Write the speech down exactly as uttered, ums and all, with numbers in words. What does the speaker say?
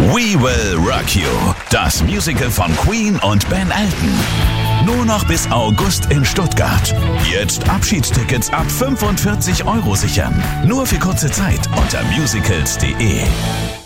We Will Rock You, das Musical von Queen und Ben Elton. Nur noch bis August in Stuttgart. Jetzt Abschiedstickets ab fünfundvierzig Euro sichern. Nur für kurze Zeit unter musicals punkt de.